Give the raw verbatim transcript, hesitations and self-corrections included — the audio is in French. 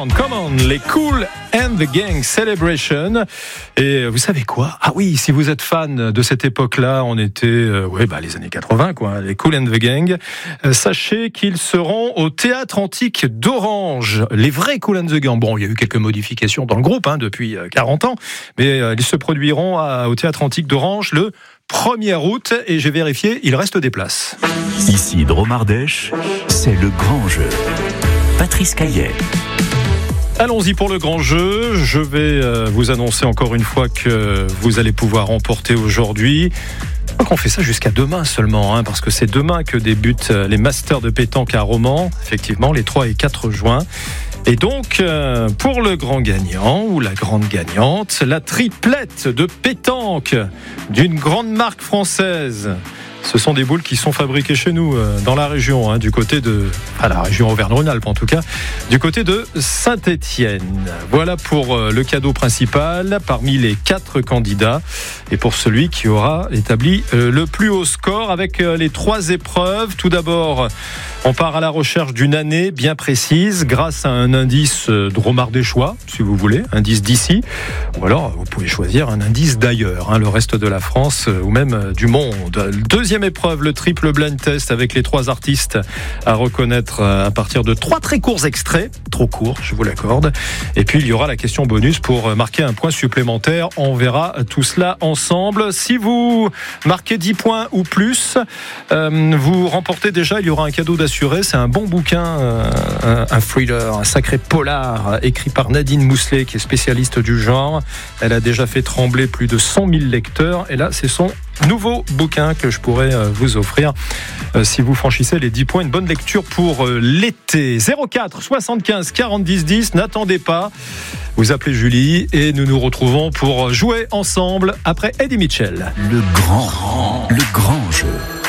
on, come on, les Kool and the Gang Celebration. Et vous savez quoi ? Ah oui, si vous êtes fan de cette époque-là, on était, euh, ouais, bah les années quatre-vingts, quoi, les Kool and the Gang. Euh, sachez qu'ils seront au Théâtre Antique d'Orange, les vrais Kool and the Gang. Bon, il y a eu quelques modifications dans le groupe hein, depuis quarante ans, mais euh, ils se produiront à, au Théâtre Antique d'Orange le premier août, et j'ai vérifié, il reste des places. Ici Dromardèche, c'est le grand jeu. Patrice Caillet. Allons-y pour le grand jeu. Je vais vous annoncer encore une fois que vous allez pouvoir remporter aujourd'hui. On fait ça jusqu'à demain seulement, hein, parce que c'est demain que débutent les Masters de pétanque à Romans, effectivement, les trois et quatre juin. Et donc, euh, pour le grand gagnant ou la grande gagnante, la triplette de pétanque d'une grande marque française. Ce sont des boules qui sont fabriquées chez nous, euh, dans la région, hein, du côté de... Enfin, la région Auvergne-Rhône-Alpes en tout cas, du côté de Saint-Étienne. Voilà pour euh, le cadeau principal parmi les quatre candidats. Et pour celui qui aura établi euh, le plus haut score avec euh, les trois épreuves. Tout d'abord, on part à la recherche d'une année bien précise grâce à un indice euh, dromardéchois, si vous voulez, indice d'ici. Ou alors, vous pouvez choisir un indice d'ailleurs, hein, le reste de la France euh, ou même euh, du monde. Deuxième épreuve, le triple blind test avec les trois artistes à reconnaître à partir de trois très courts extraits, trop courts, je vous l'accorde. Et puis il y aura la question bonus pour marquer un point supplémentaire. On verra tout cela ensemble. Si vous marquez dix points ou plus, euh, vous remportez déjà, il y aura un cadeau d'assuré. C'est un bon bouquin, euh, un, un thriller, un sacré polar écrit par Nadine Mousselet qui est spécialiste du genre. Elle a déjà fait trembler plus de cent mille lecteurs et là c'est son nouveau bouquin que je pourrais vous offrir euh, si vous franchissez les dix points. Une bonne lecture pour euh, l'été. zéro quatre soixante-quinze quarante dix dix. N'attendez pas. Vous appelez Julie et nous nous retrouvons pour jouer ensemble après Eddie Mitchell. Le grand, le grand jeu.